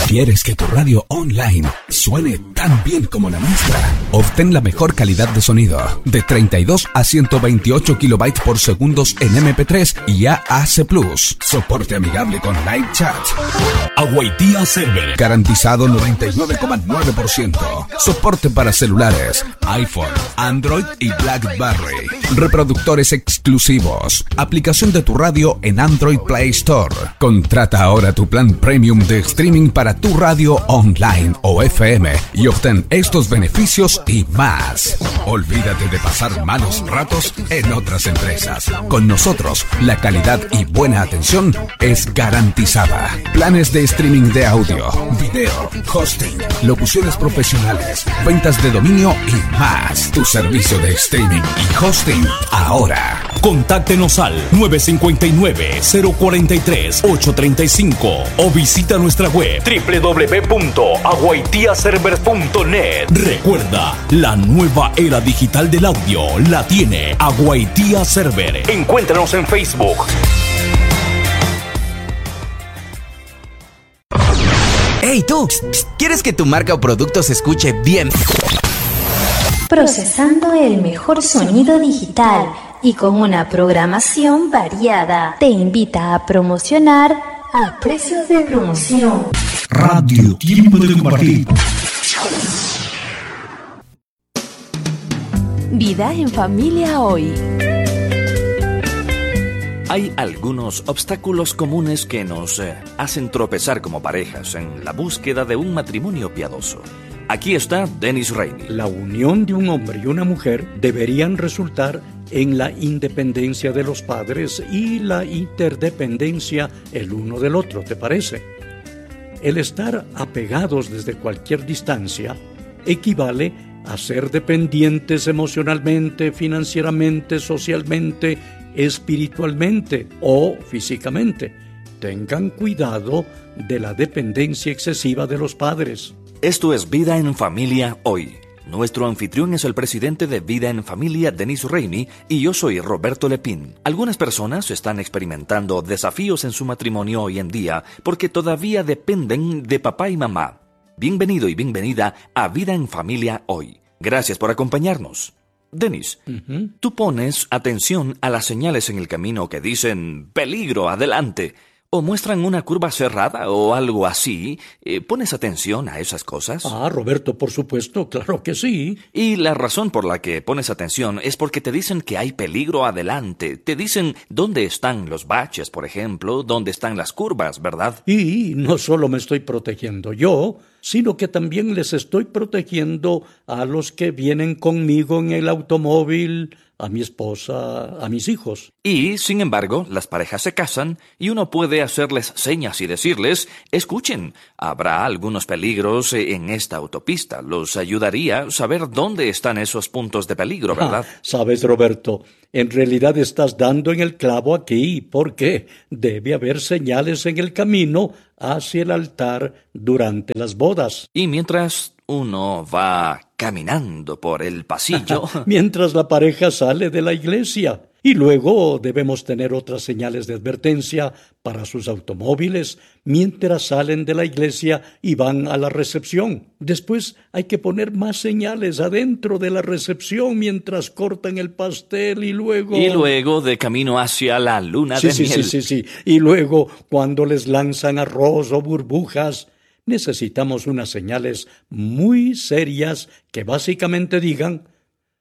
¿Quieres que tu radio online suene tan bien como la nuestra? Obtén la mejor calidad de sonido, de 32 a 128 kilobytes por segundos en MP3 y AAC+. Soporte amigable con live chat. Aguaitía Server. Garantizado 99,9%. Soporte para celulares, iPhone, Android y BlackBerry. Reproductores exclusivos. Aplicación de tu radio en Android Play Store. Contrata ahora tu plan premium de streaming para tu radio online o FM y obtén estos beneficios y más. Olvídate de pasar malos ratos en otras empresas. Con nosotros, la calidad y buena atención es garantizada. Planes de streaming de audio, video, hosting, locuciones profesionales, ventas de dominio y más. Tu servicio de streaming y hosting ahora. Contáctenos al 959-043-835 o visita nuestra web www.aguaitiaserver.net. Recuerda, la nueva era digital del audio la tiene Aguaitía Server. Encuéntranos en Facebook. ¡Hey tú! ¿Quieres que tu marca o producto se escuche bien? Procesando el mejor sonido digital y con una programación variada. Te invita a promocionar a precios de promoción. Radio Tiempo de Compartir. Vida en familia hoy. Hay algunos obstáculos comunes que nos hacen tropezar como parejas en la búsqueda de un matrimonio piadoso. Aquí está Dennis Rainey. La unión de un hombre y una mujer deberían resultar en la independencia de los padres y la interdependencia el uno del otro, ¿te parece? El estar apegados desde cualquier distancia equivale a ser dependientes emocionalmente, financieramente, socialmente, espiritualmente o físicamente. Tengan cuidado de la dependencia excesiva de los padres. Esto es Vida en Familia Hoy. Nuestro anfitrión es el presidente de Vida en Familia, Dennis Rainey, y yo soy Roberto Lepín. Algunas personas están experimentando desafíos en su matrimonio hoy en día porque todavía dependen de papá y mamá. Bienvenido y bienvenida a Vida en Familia Hoy. Gracias por acompañarnos. Dennis, tú pones atención a las señales en el camino que dicen peligro, adelante, o muestran una curva cerrada o algo así. ¿Pones atención a esas cosas? Roberto, por supuesto, claro que sí. Y la razón por la que pones atención es porque te dicen que hay peligro adelante. Te dicen dónde están los baches, por ejemplo, dónde están las curvas, ¿verdad? Y no solo me estoy protegiendo yo, sino que también les estoy protegiendo a los que vienen conmigo en el automóvil, a mi esposa, a mis hijos. Y, sin embargo, las parejas se casan y uno puede hacerles señas y decirles, escuchen, habrá algunos peligros en esta autopista. Los ayudaría a saber dónde están esos puntos de peligro, ¿verdad? Sabes, Roberto, en realidad estás dando en el clavo aquí, porque debe haber señales en el camino hacia el altar durante las bodas. Y mientras uno va caminando por el pasillo. Mientras la pareja sale de la iglesia. Y luego debemos tener otras señales de advertencia para sus automóviles mientras salen de la iglesia y van a la recepción. Después hay que poner más señales adentro de la recepción mientras cortan el pastel y luego... Y luego de camino hacia la luna de miel. Sí. Y luego cuando les lanzan arroz o burbujas... Necesitamos unas señales muy serias que básicamente digan,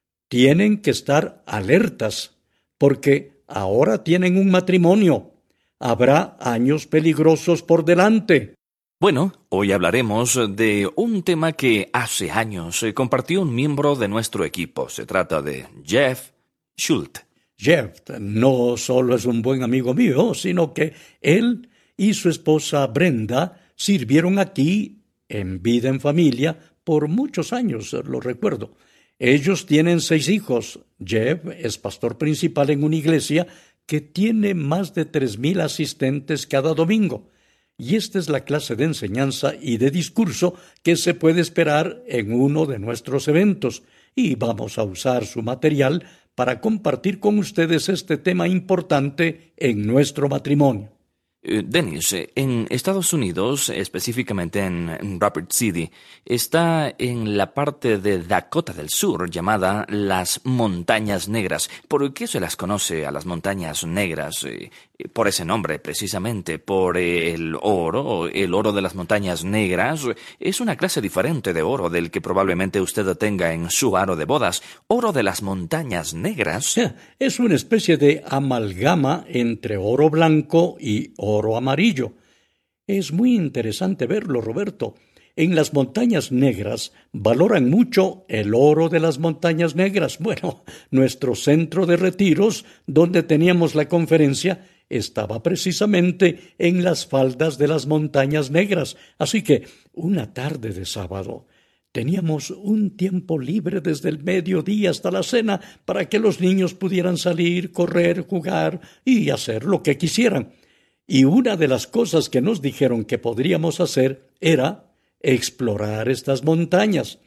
tienen que estar alertas, porque ahora tienen un matrimonio. Habrá años peligrosos por delante. Bueno, hoy hablaremos de un tema que hace años compartió un miembro de nuestro equipo. Se trata de Jeff Schultz. Jeff no solo es un buen amigo mío, sino que él y su esposa Brenda sirvieron aquí en Vida en Familia por muchos años, lo recuerdo. Ellos tienen 6 hijos. Jeff es pastor principal en una iglesia que tiene más de 3,000 asistentes cada domingo. Y esta es la clase de enseñanza y de discurso que se puede esperar en uno de nuestros eventos. Y vamos a usar su material para compartir con ustedes este tema importante en nuestro matrimonio. Dennis, en Estados Unidos, específicamente en Rapid City, está en la parte de Dakota del Sur llamada las Montañas Negras. ¿Por qué se las conoce a las Montañas Negras? Por ese nombre, precisamente, por el oro de las Montañas Negras. Es una clase diferente de oro del que probablemente usted tenga en su aro de bodas. Oro de las Montañas Negras. Es una especie de amalgama entre oro blanco y oro amarillo. Es muy interesante verlo, Roberto. En las Montañas Negras valoran mucho el oro de las Montañas Negras. Bueno, nuestro centro de retiros, donde teníamos la conferencia, estaba precisamente en las faldas de las Montañas Negras. Así que, una tarde de sábado, teníamos un tiempo libre desde el mediodía hasta la cena para que los niños pudieran salir, correr, jugar y hacer lo que quisieran. Y una de las cosas que nos dijeron que podríamos hacer era explorar estas montañas.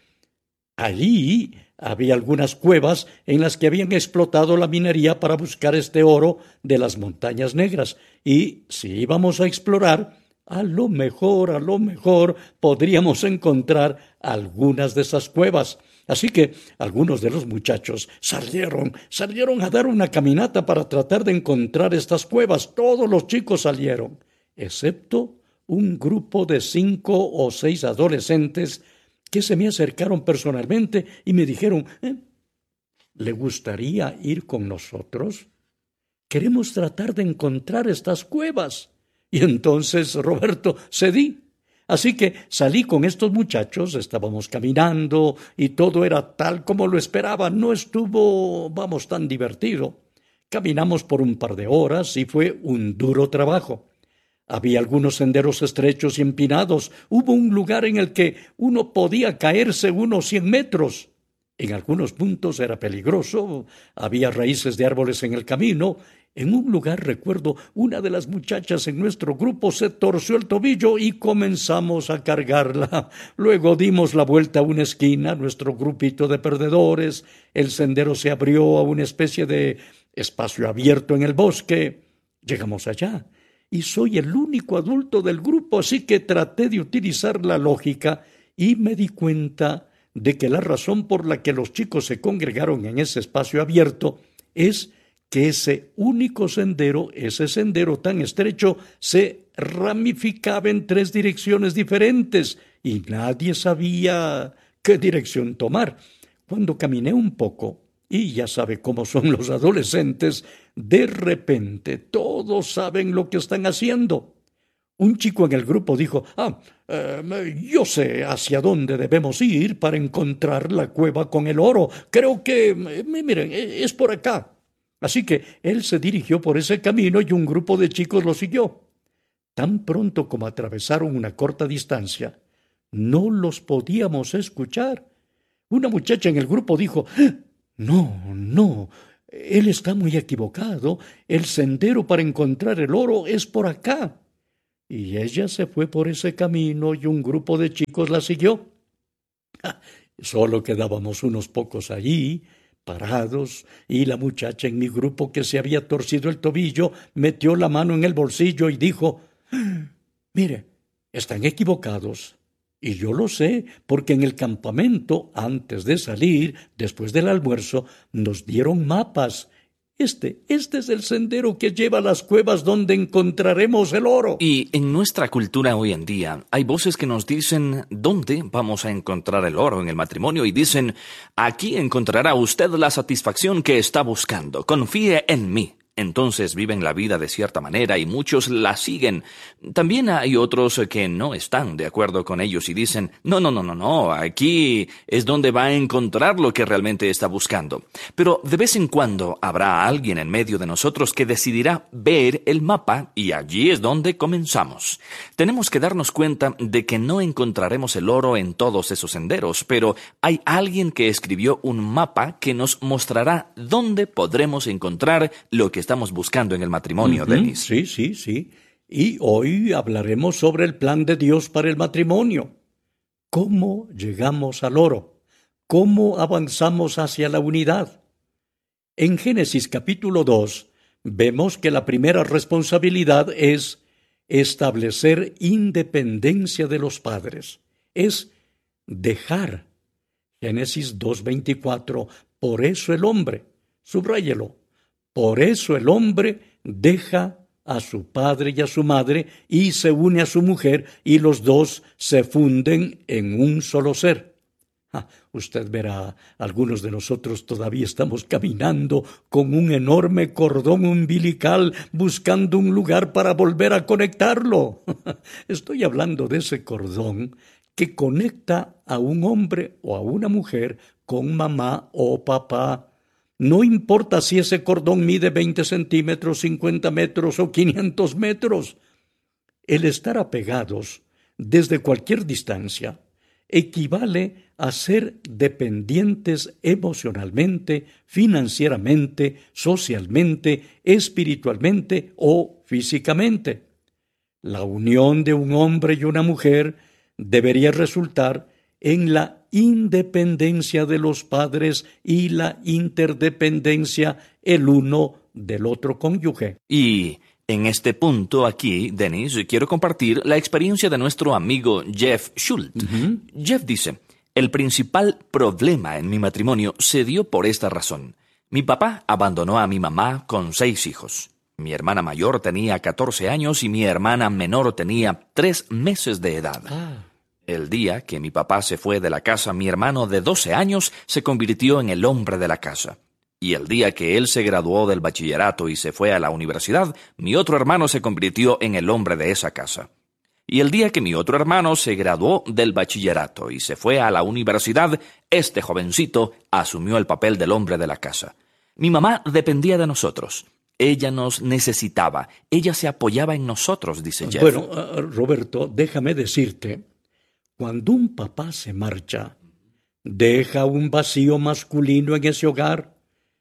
Allí había algunas cuevas en las que habían explotado la minería para buscar este oro de las Montañas Negras. Y si íbamos a explorar, a lo mejor podríamos encontrar algunas de esas cuevas. Así que algunos de los muchachos salieron a dar una caminata para tratar de encontrar estas cuevas. Todos los chicos salieron, excepto un grupo de 5 o 6 adolescentes que se me acercaron personalmente y me dijeron, ¿le gustaría ir con nosotros? Queremos tratar de encontrar estas cuevas. Y entonces, Roberto, cedí. Así que salí con estos muchachos, estábamos caminando y todo era tal como lo esperaba. No estuvo, tan divertido. Caminamos por un par de horas y fue un duro trabajo. Había algunos senderos estrechos y empinados. Hubo un lugar en el que uno podía caerse unos 100 metros. En algunos puntos era peligroso. Había raíces de árboles en el camino. En un lugar, recuerdo, una de las muchachas en nuestro grupo se torció el tobillo y comenzamos a cargarla. Luego dimos la vuelta a una esquina, nuestro grupito de perdedores. El sendero se abrió a una especie de espacio abierto en el bosque. Llegamos allá y soy el único adulto del grupo, así que traté de utilizar la lógica y me di cuenta de que la razón por la que los chicos se congregaron en ese espacio abierto es que ese único sendero, ese sendero tan estrecho, se ramificaba en 3 direcciones diferentes y nadie sabía qué dirección tomar. Cuando caminé un poco, y ya sabe cómo son los adolescentes, de repente todos saben lo que están haciendo. Un chico en el grupo dijo, yo sé hacia dónde debemos ir para encontrar la cueva con el oro. Creo que, miren, es por acá. Así que él se dirigió por ese camino y un grupo de chicos lo siguió. Tan pronto como atravesaron una corta distancia, no los podíamos escuchar. Una muchacha en el grupo dijo, No, él está muy equivocado. El sendero para encontrar el oro es por acá. Y ella se fue por ese camino y un grupo de chicos la siguió. Solo quedábamos unos pocos allí, parados, y la muchacha en mi grupo que se había torcido el tobillo metió la mano en el bolsillo y dijo, mire, están equivocados. Y yo lo sé, porque en el campamento, antes de salir, después del almuerzo, nos dieron mapas. Este es el sendero que lleva a las cuevas donde encontraremos el oro. Y en nuestra cultura hoy en día hay voces que nos dicen dónde vamos a encontrar el oro en el matrimonio y dicen, aquí encontrará usted la satisfacción que está buscando, confíe en mí. Entonces viven la vida de cierta manera y muchos la siguen. También hay otros que no están de acuerdo con ellos y dicen, no, aquí es donde va a encontrar lo que realmente está buscando. Pero de vez en cuando habrá alguien en medio de nosotros que decidirá ver el mapa y allí es donde comenzamos. Tenemos que darnos cuenta de que no encontraremos el oro en todos esos senderos, pero hay alguien que escribió un mapa que nos mostrará dónde podremos encontrar lo que estamos buscando en el matrimonio, Dennis. Sí. Y hoy hablaremos sobre el plan de Dios para el matrimonio. ¿Cómo llegamos al oro? ¿Cómo avanzamos hacia la unidad? En Génesis capítulo 2 vemos que la primera responsabilidad es establecer independencia de los padres. Es dejar. Génesis 2:24. Por eso el hombre, subráyelo, por eso el hombre deja a su padre y a su madre y se une a su mujer y los dos se funden en un solo ser. Usted verá, algunos de nosotros todavía estamos caminando con un enorme cordón umbilical buscando un lugar para volver a conectarlo. Estoy hablando de ese cordón que conecta a un hombre o a una mujer con mamá o papá. No importa si ese cordón mide 20 centímetros, 50 metros o 500 metros. El estar apegados desde cualquier distancia equivale a ser dependientes emocionalmente, financieramente, socialmente, espiritualmente o físicamente. La unión de un hombre y una mujer debería resultar en la independencia de los padres y la interdependencia el uno del otro cónyuge. Y en este punto aquí, Dennis, quiero compartir la experiencia de nuestro amigo Jeff Schultz. Jeff dice: el principal problema en mi matrimonio se dio por esta razón. Mi papá abandonó a mi mamá con 6 hijos. Mi hermana mayor tenía 14 años y mi hermana menor tenía 3 meses de edad. El día que mi papá se fue de la casa, mi hermano de 12 años se convirtió en el hombre de la casa. Y el día que él se graduó del bachillerato y se fue a la universidad, mi otro hermano se convirtió en el hombre de esa casa. Y el día que mi otro hermano se graduó del bachillerato y se fue a la universidad, este jovencito asumió el papel del hombre de la casa. Mi mamá dependía de nosotros. Ella nos necesitaba. Ella se apoyaba en nosotros, dice Jeff. Bueno, Roberto, déjame decirte, cuando un papá se marcha, deja un vacío masculino en ese hogar,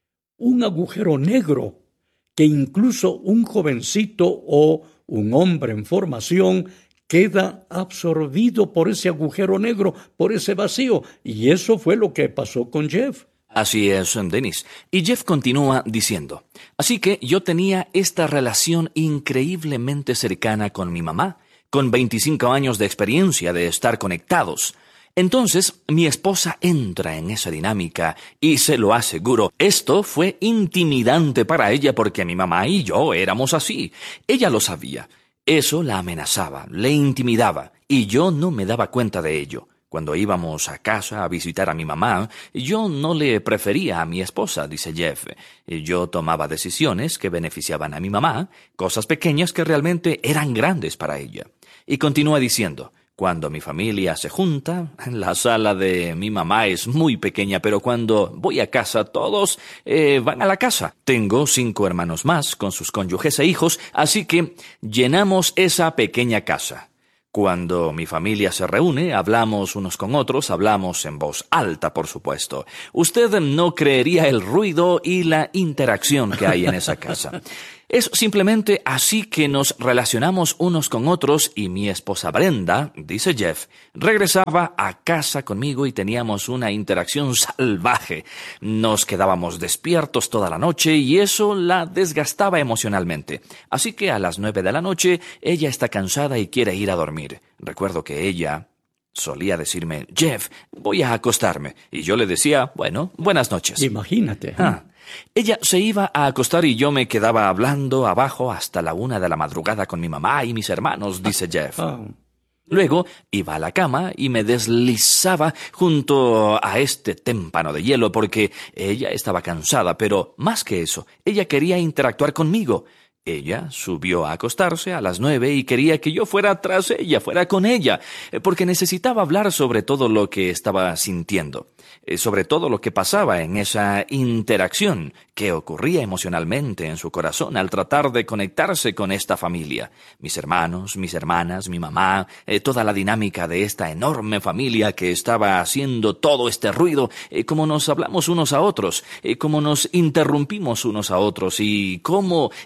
un agujero negro que incluso un jovencito o un hombre en formación queda absorbido por ese agujero negro, por ese vacío. Y eso fue lo que pasó con Jeff. Así es, Dennis. Y Jeff continúa diciendo: así que yo tenía esta relación increíblemente cercana con mi mamá, con 25 años de experiencia de estar conectados. Entonces, mi esposa entra en esa dinámica y se lo aseguro, esto fue intimidante para ella porque mi mamá y yo éramos así. Ella lo sabía. Eso la amenazaba, le intimidaba y yo no me daba cuenta de ello. Cuando íbamos a casa a visitar a mi mamá, yo no le prefería a mi esposa, dice Jeff. Yo tomaba decisiones que beneficiaban a mi mamá, cosas pequeñas que realmente eran grandes para ella. Y continúa diciendo: cuando mi familia se junta, la sala de mi mamá es muy pequeña, pero cuando voy a casa, todos van a la casa. Tengo 5 hermanos más, con sus cónyuges e hijos, así que llenamos esa pequeña casa. Cuando mi familia se reúne, hablamos unos con otros, hablamos en voz alta, por supuesto. Usted no creería el ruido y la interacción que hay en esa casa. Es simplemente así que nos relacionamos unos con otros y mi esposa Brenda, dice Jeff, regresaba a casa conmigo y teníamos una interacción salvaje. Nos quedábamos despiertos toda la noche y eso la desgastaba emocionalmente. Así que a las 9 de la noche ella está cansada y quiere ir a dormir. Recuerdo que ella solía decirme: Jeff, voy a acostarme. Y yo le decía: bueno, buenas noches. Imagínate. Ella se iba a acostar y yo me quedaba hablando abajo hasta la 1 de la madrugada con mi mamá y mis hermanos, dice Jeff. Luego iba a la cama y me deslizaba junto a este témpano de hielo porque ella estaba cansada, pero más que eso, ella quería interactuar conmigo. Ella subió a acostarse a las 9 y quería que yo fuera tras ella, fuera con ella, porque necesitaba hablar sobre todo lo que estaba sintiendo, sobre todo lo que pasaba en esa interacción que ocurría emocionalmente en su corazón al tratar de conectarse con esta familia. Mis hermanos, mis hermanas, mi mamá, toda la dinámica de esta enorme familia que estaba haciendo todo este ruido, cómo nos hablamos unos a otros, cómo nos interrumpimos unos a otros y cómo somos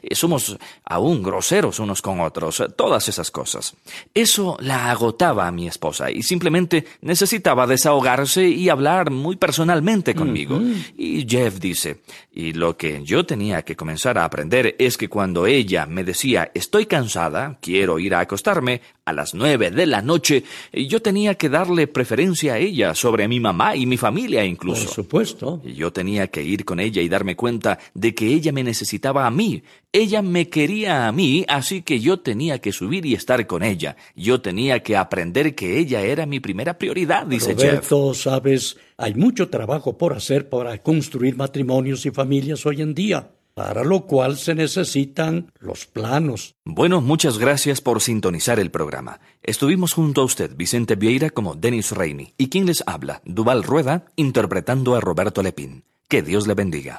éramos aún groseros unos con otros, todas esas cosas. Eso la agotaba a mi esposa y simplemente necesitaba desahogarse y hablar muy personalmente conmigo. Y Jeff dice, y lo que yo tenía que comenzar a aprender es que cuando ella me decía, estoy cansada, quiero ir a acostarme a las 9 de la noche, yo tenía que darle preferencia a ella sobre mi mamá y mi familia incluso. Por supuesto. Yo tenía que ir con ella y darme cuenta de que ella me necesitaba a mí. Ella me quería a mí, así que yo tenía que subir y estar con ella. Yo tenía que aprender que ella era mi primera prioridad, dice Roberto, Jeff. sabes, hay mucho trabajo por hacer para construir matrimonios y familias hoy en día, para lo cual se necesitan los planos. Bueno, muchas gracias por sintonizar el programa. Estuvimos junto a usted, Vicente Vieira, como Dennis Rainey, y quien les habla, Duval Rueda, interpretando a Roberto Lepín. Que Dios le bendiga.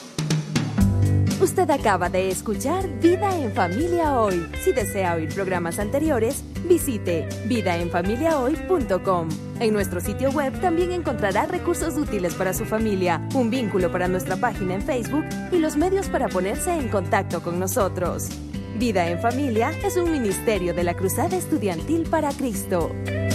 Usted acaba de escuchar Vida en Familia Hoy. Si desea oír programas anteriores, visite vidaenfamiliahoy.com. En nuestro sitio web también encontrará recursos útiles para su familia, un vínculo para nuestra página en Facebook y los medios para ponerse en contacto con nosotros. Vida en Familia es un ministerio de la Cruzada Estudiantil para Cristo.